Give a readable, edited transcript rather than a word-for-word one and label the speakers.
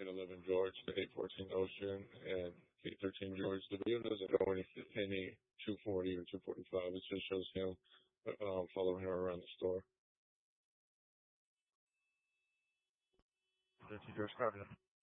Speaker 1: 811 George to 814 Ocean and 813 George. The video doesn't go any 240 or 245. It just shows him following her around the store.
Speaker 2: 13 George, copy.